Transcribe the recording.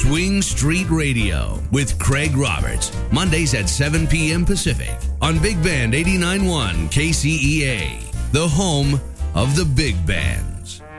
Swing Street Radio with Craig Roberts. Mondays at 7 p.m. Pacific on Big Band 89.1 KCEA, the home of the big band.